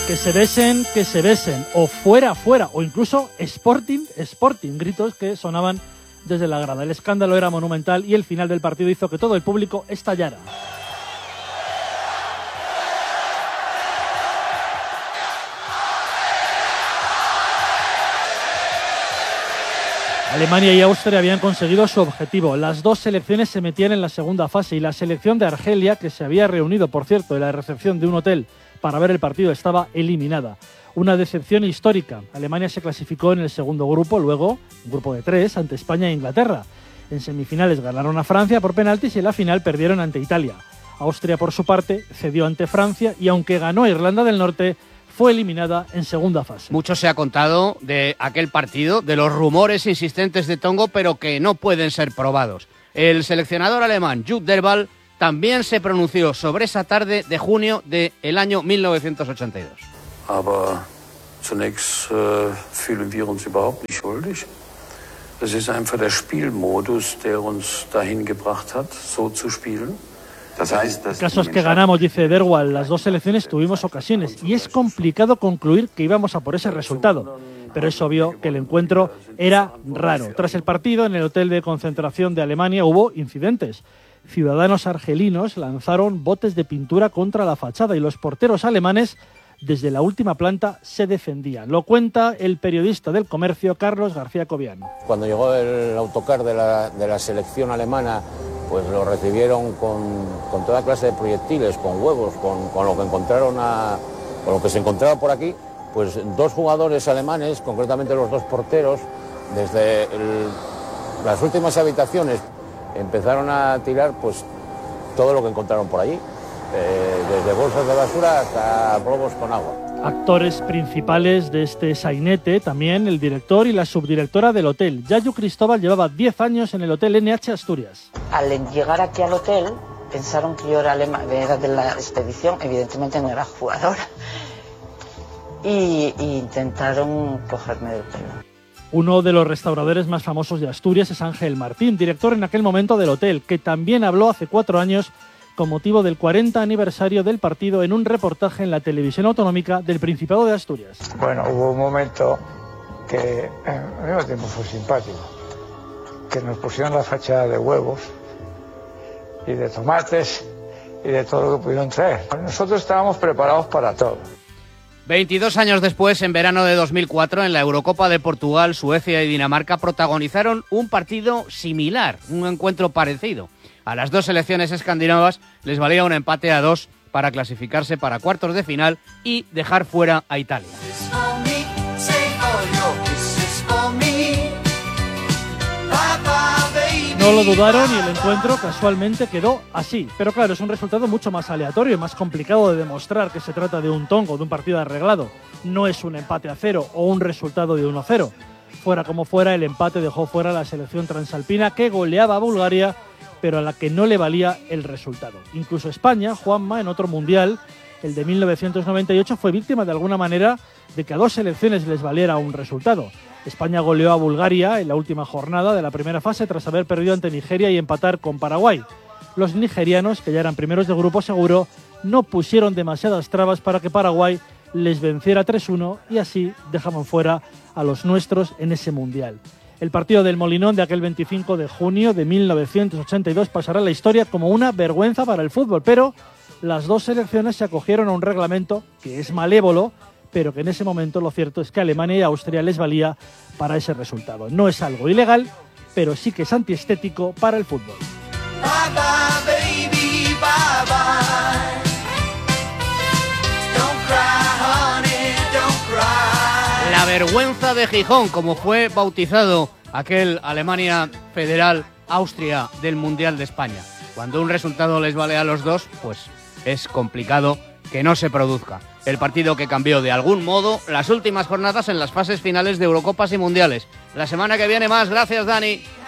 Que se besen, o fuera, o incluso Sporting, gritos que sonaban desde la grada. El escándalo era monumental y el final del partido hizo que todo el público estallara. Alemania y Austria habían conseguido su objetivo. Las dos selecciones se metían en la segunda fase y la selección de Argelia, que se había reunido, por cierto, en la recepción de un hotel para ver el partido, estaba eliminada. Una decepción histórica. Alemania se clasificó en el segundo grupo, luego un grupo de 3 ante España e Inglaterra. En semifinales ganaron a Francia por penaltis y en la final perdieron ante Italia. Austria, por su parte, cedió ante Francia y aunque ganó Irlanda del Norte, fue eliminada en segunda fase. Mucho se ha contado de aquel partido, de los rumores insistentes de Tongo, pero que no pueden ser probados. El seleccionador alemán Jupp Derwall también se pronunció sobre esa tarde de junio del año 1982. Aber zunächst fühlen wir uns überhaupt nicht schuldig. Das ist einfach der Spielmodus, der uns dahin gebracht hat, so zu spielen. El caso es que ganamos, dice Derwall. Las dos selecciones tuvimos ocasiones y es complicado concluir que íbamos a por ese resultado. Pero es obvio que el encuentro era raro. Tras el partido, en el hotel de concentración de Alemania hubo incidentes. Ciudadanos argelinos lanzaron botes de pintura contra la fachada y los porteros alemanes desde la última planta se defendían. Lo cuenta el periodista del Comercio, Carlos García Cobian. Cuando llegó el autocar de la selección alemana, pues lo recibieron con toda clase de proyectiles, con huevos, con lo que encontraron con lo que se encontraba por aquí. Pues dos jugadores alemanes, concretamente los dos porteros, desde las últimas habitaciones empezaron a tirar pues todo lo que encontraron por allí, desde bolsas de basura hasta globos con agua. Actores principales de este sainete, también el director y la subdirectora del hotel. Yayu Cristóbal llevaba 10 años en el hotel NH Asturias. Al llegar aquí al hotel, pensaron que yo era de la expedición, evidentemente no era jugadora, y intentaron cogerme del pelo. Uno de los restauradores más famosos de Asturias es Ángel Martín, director en aquel momento del hotel, que también habló hace 4 años con motivo del 40 aniversario del partido en un reportaje en la televisión autonómica del Principado de Asturias. Bueno, hubo un momento que al mismo tiempo fue simpático, que nos pusieron la fachada de huevos y de tomates y de todo lo que pudieron traer. Nosotros estábamos preparados para todo. 22 años después, en verano de 2004, en la Eurocopa de Portugal, Suecia y Dinamarca protagonizaron un partido similar, un encuentro parecido. A las dos selecciones escandinavas les valía un empate a 2 para clasificarse para cuartos de final y dejar fuera a Italia. No lo dudaron y el encuentro casualmente quedó así. Pero claro, es un resultado mucho más aleatorio y más complicado de demostrar que se trata de un tongo, de un partido arreglado. No es un empate a 0 o un resultado de 1-0. Fuera como fuera, el empate dejó fuera a la selección transalpina que goleaba a Bulgaria, pero a la que no le valía el resultado. Incluso España, Juanma, en otro mundial, el de 1998, fue víctima de alguna manera de que a dos selecciones les valiera un resultado. España goleó a Bulgaria en la última jornada de la primera fase tras haber perdido ante Nigeria y empatar con Paraguay. Los nigerianos, que ya eran primeros de grupo seguro, no pusieron demasiadas trabas para que Paraguay les venciera 3-1 y así dejaban fuera a los nuestros en ese mundial. El partido del Molinón de aquel 25 de junio de 1982 pasará a la historia como una vergüenza para el fútbol, pero las dos selecciones se acogieron a un reglamento que es malévolo, pero que en ese momento lo cierto es que Alemania y Austria les valía para ese resultado. No es algo ilegal, pero sí que es antiestético para el fútbol. Bye bye, baby, bye bye. Don't cry, honey, don't cry. La vergüenza de Gijón, como fue bautizado aquel Alemania Federal Austria del Mundial de España. Cuando un resultado les vale a los dos, pues es complicado que no se produzca. El partido que cambió de algún modo las últimas jornadas en las fases finales de Eurocopas y Mundiales. La semana que viene más. Gracias, Dani.